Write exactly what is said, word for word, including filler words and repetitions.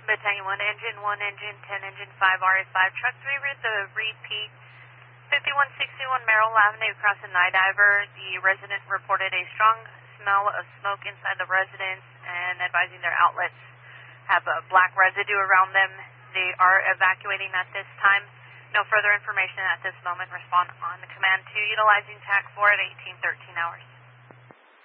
Battalion one, Engine one, Engine ten, Engine five, R A five. Truck three, read the repeat. fifty-one sixty-one Merrill Avenue, crossing Night Diver. The resident reported a strong smell of smoke inside the residence and advising their outlets have a black residue around them. They are evacuating at this time. No further information at this moment. Respond on the command two, utilizing T A C four at eighteen thirteen hours.